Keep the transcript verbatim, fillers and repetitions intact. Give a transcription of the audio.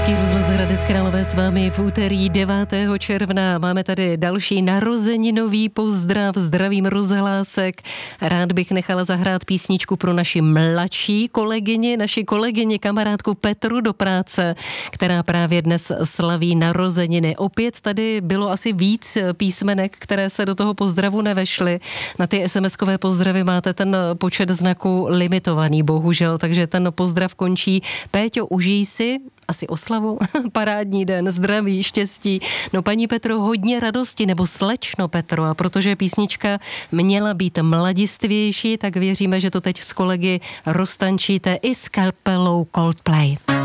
Český rozhlas Hradec Králové s vámi v úterý devátého června. Máme tady další narozeninový pozdrav, zdravím rozhlásek. Rád bych nechala zahrát písničku pro naši mladší kolegyni, naši kolegyni, kamarádku Petru do práce, která právě dnes slaví narozeniny. Opět tady bylo asi víc písmenek, které se do toho pozdravu nevešly. Na ty es em eskové pozdravy máte ten počet znaků limitovaný, bohužel, takže ten pozdrav končí. Péťo, užij si asi oslavu, parádní den, zdraví, štěstí. No paní Petro, hodně radosti, nebo slečno Petro, a protože písnička měla být mladistvější, tak věříme, že to teď s kolegy roztančíte i s kapelou Coldplay.